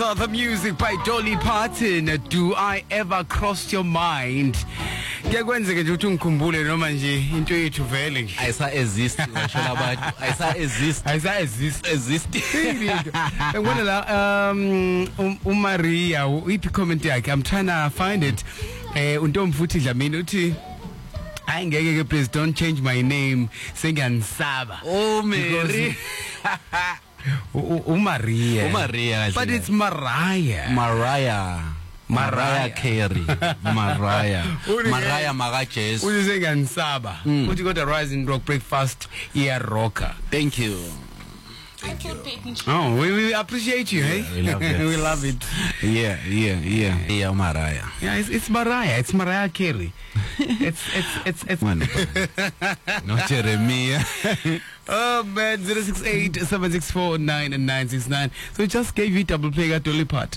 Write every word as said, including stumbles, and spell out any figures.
Other music by Dolly Parton. Do I ever cross your mind? Kuyakwenzeka nje ukuthi ngikhumbule noma nje into yethu vele nje ayisa exist ngisho labantu ayisa exist ayisa exist exist ngibona la um uMaria uyipi comment yakhe. I'm trying to find it. Eh untomfuthi Dlamini uthi I ngeke ke please don't change my name sengiyanisaba. Oh Mary. uMaria uMaria but it's Mariah Mariah Mariah Carey Mariah Mariah Maga Jazz uthi sengiyanisaba uthi kodwa Rising Rock Breakfast iya rocker. Thank you. Thank you. Oh, we, we appreciate you, yeah, hey? We love it. We love it. Yeah, yeah, yeah. Yeah, Mariah. Yeah, it's, it's Mariah. It's Mariah Carey. It's it's it's it's. Not Jeremiah. Oh man, zero six eight seven six four nine and nine six nine. So we just gave you double play at Dolly Parton.